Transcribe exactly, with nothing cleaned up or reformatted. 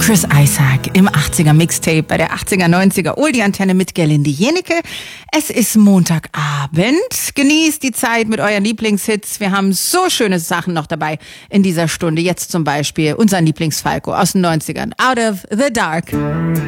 Chris Isaak im achtziger Mixtape bei der achtziger neunziger Oldie-Antenne mit Gerlinde Jenecke. Es ist Montagabend. Genießt die Zeit mit euren Lieblingshits. Wir haben so schöne Sachen noch dabei in dieser Stunde. Jetzt zum Beispiel unseren Lieblingsfalco aus den neunzigern. Out of the Dark.